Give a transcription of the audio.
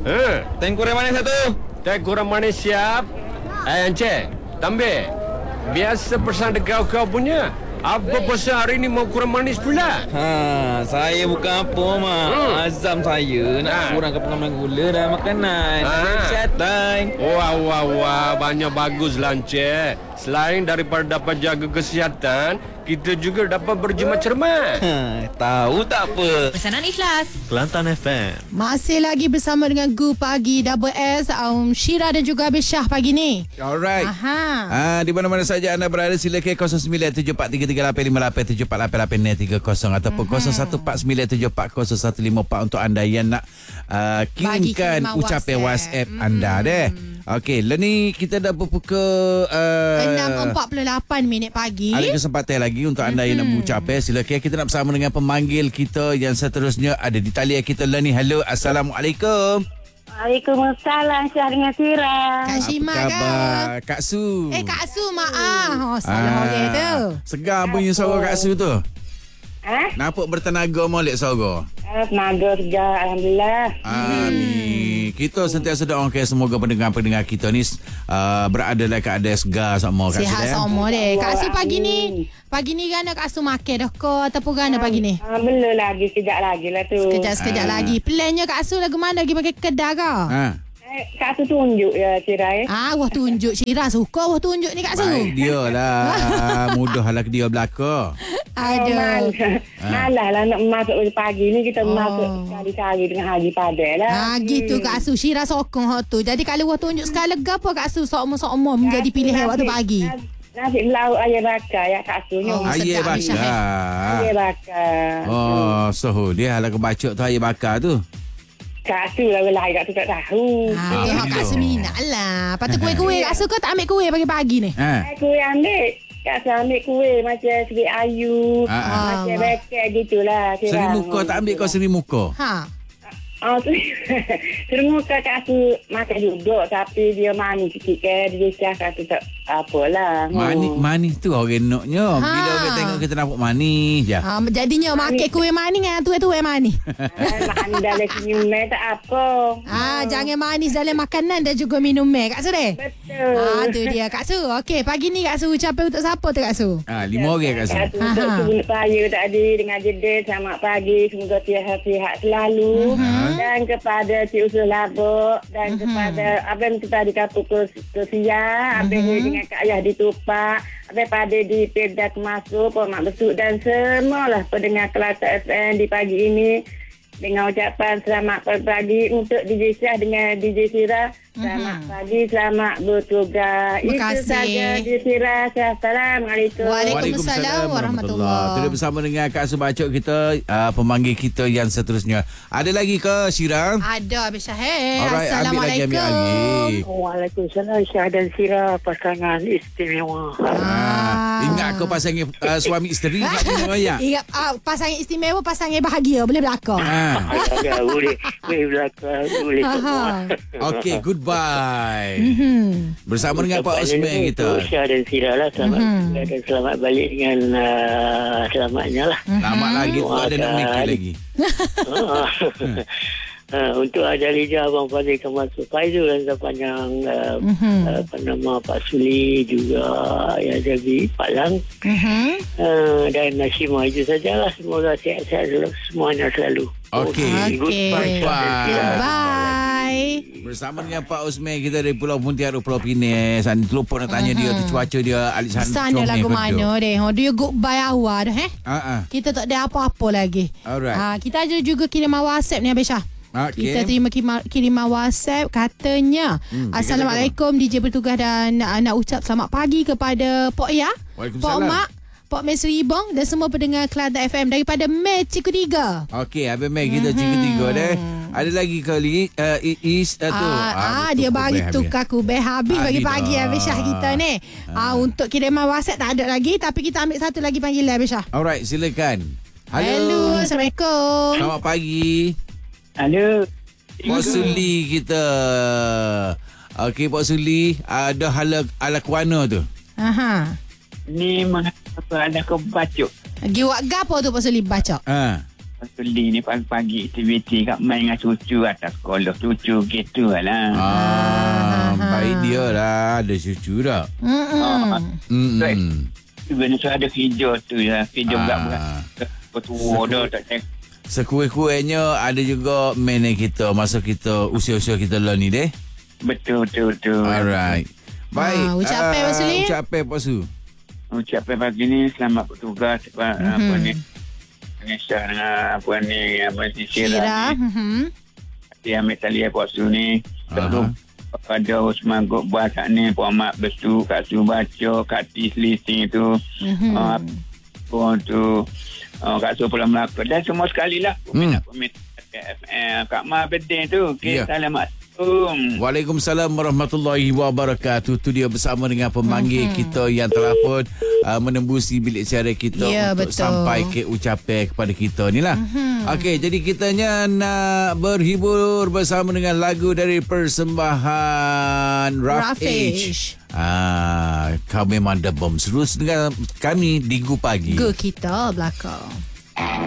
Teh kurang manis satu. Teh kurang manis siap. Encik, Tambe. Biasa pesan kau punya. Apa pesan hari ni mau kurang manis pula? Saya bukan apa, Mak. Azam saya nak kurangkan pengambilan gula dan makanan. Kesihatan. Wah. Banyak bagus lah, Encik. Selain daripada dapat jaga kesihatan, kita juga dapat berjimat cermat. Tahu tak apa. Pesanan ikhlas. Kelantan FM. Masih lagi bersama dengan Gu Pagi Double S, Syira dan juga Habis Syah pagi ni. Alright. Di mana-mana saja anda berada, silakan 09743358787830 ataupun 0149740154 untuk anda yang nak kirimkan ucapan WhatsApp anda deh. Okey, lah ni kita dah berpukul 6.48 minit pagi. Ada kesempatan lagi untuk anda yang nak berucap. Silakan, kita nak bersama dengan pemanggil kita yang seterusnya ada di talian kita lah ni. Halo, Assalamualaikum. Waalaikumsalam, Syah dengan Sira. Kak Shima Apa khabar? Kak Su. Kak Su, maaf. Salah orang tu. Segar bunyi suara Kak Su tu. Nampak bertenaga molek suara. Tenaga segar, Alhamdulillah. Kita sentiasa doakan semoga pendengar-pendengar kita ni berada dalam keadaan segar sama. Sihat sama deh. Kak Su pagi ni gana Kak Su makan dah ke ataupun gana pagi ni? Belum lagi, sekejap lagi lah tu. Sekejap lagi. Plannya Kak Su lagu mana? Lagi pakai kedai ke? Kak Su tunjuk ya, Sira. Wah tunjuk. Syira suka wah tunjuk ni Kak Su. Baik dia lah. Mudah lah dia belaka. Aduh. Malah lah nak masuk pagi ni, kita masuk sekali-kali dengan Haji Padel lah. Gitu Kak Su. Syira sokong hot tu. Jadi kalau wah tunjuk sekali lega apa Kak Su? Sokmo-sokmo menjadi pilihan waktu pagi. Nasi melauk ayam bakar ya Kak Su. Ayam bakar. Oh, so dia lah kebacuk tu ayam bakar tu. Kak Su lah Kak Su tak tahu. Kak Su minat lah. Lepas tu kuih-kuih Kak Su kau tak ambil kuih pagi-pagi ni? Kuih ambil. Kak Su ambil kuih macam seri ayu, macam beket gitulah. Seri muka tak ambil kau seri muka? Seri muka Kak Su makan juga, tapi dia manis sikit ke. Dia cakap tu tak apalah. Manis tu orang enaknya. Bila orang tengok kita nampak manis je. Jadinya makan kuih manis dengan tu manis. Manis dalam senyum tak apa. Jangan manis dalam makanan dan juga minum Kak Su deh. Betul. Tu dia Kak Su. Okey, pagi ni Kak Su ucapan untuk siapa tu Kak Su? 5 orang Kak Su. Untuk sebelum saya tadi dengan Jedin, selamat pagi, semoga sihat selalu. Dan kepada Cik Usul Labuk, dan kepada Abang kita di Kapuk Kesia, Abang dengan Kak Ayah di Tupak, Abang Pada di Pedak Masuk, Pak Mak Besuk, dan semualah pendengar Kelantan FM di pagi ini, dengan ucapan selamat pagi untuk DJ Syah dengan DJ Sira. Selamat pagi, selamat bertugas. Itu saja DJ Sira. Assalamualaikum. Waalaikumsalam warahmatullahi. Terus bersama dengan Kak Su Bacok kita, pemanggil kita yang seterusnya. Ada lagi ke Syira? Ada Habis Syah. Assalamualaikum. Waalaikumsalam, Syah dan Sira, pasangan istimewa. Ingat kau pasangan suami isteri? Ingat pasangan istimewa, pasangan bahagia. Boleh belakang. Boleh belakang. Boleh semua. Okey, goodbye. Bersama dengan Pak Osman kita. Syah dan Sira lah, selamat dan selamat balik dengan selamatnya lah. Selamat lagi tu ada nak mikir lagi. Untuk ada lidah Abang Fadil Kamasuk Faizul dan sepanjang apa nama Pak Suli juga yang jadi Pak Lang dan Nashima, itu sajalah. Semoga sihat-sihat semuanya selalu. Okey. Bye. Bersama dengan Pak Osman kita dari Pulau Pontianak, Pulau Pinang. Sana terlupa nak tanya dia tu cuaca dia alik sana lagu mana deh. Dia goodbye awal dah Kita tak ada apa-apa lagi. Alright. Kita ada juga kiriman WhatsApp ni Habis Syah. Kita terima kiriman WhatsApp, katanya Assalamualaikum DJ bertugas, dan nak ucap selamat pagi kepada Pok Ya, Pok Mak, Pok Mei Seribong dan semua pendengar Kelantan FM daripada Mei Cikgu 3. Okey, Abang Mei kita Cikgu 3 deh. Ada lagi kali Is tu. Dia bagi tukar kubeh habis pagi-pagi Habis Syah kita ni. Untuk kiriman WhatsApp tak ada lagi, tapi kita ambil satu lagi panggilan Habis Syah. Alright, silakan. Halo, Assalamualaikum. Selamat pagi. Halo. Pak Suli kita. Okey, Pak Suli, ada ala kuana tu. Ni mengapa ada kebacuk. Giwak gapo tu Pak Suli baca? Seli ni pagi-pagi aktiviti kat main dengan cucu atas sekolah cucu gitu lah. Baik dia lah. Ada cucu dah. Sebenarnya ada kerja tu ya. Kerja budak-budak. Tua dah tak cek. Sekuih-kuihnya ada juga mainan kita masa kita usia-usia kita lah ni deh. Betul. Alright. Baik. Ucapan Pak Suli. Ucapan Pak Su. Ucapan pagi ni selamat bertugas apa ni. Malaysia dengan apa ni Syirah. Dia ambil tali Pak Su ni. Terus pada Usman Gok buat kat ni Puan Mak Bestu Kak Su baca Kak Tis listing tu. Tu Kak Su Pulau Melaka dan semua sekali lah. Kak Ma Bedin tu. Okay, Assalamualaikum. Waalaikumsalam warahmatullahi wabarakatuh. Tu dia bersama dengan pemanggil kita yang telah pun menembusi bilik siaran kita untuk sampai ke ucapan kepada kita ni lah. Okey, jadi kitanya nak berhibur bersama dengan lagu dari persembahan Rough Age. Kau memang ada bom. Terus dengan kami di Gu Pagi. Gu kita belakang.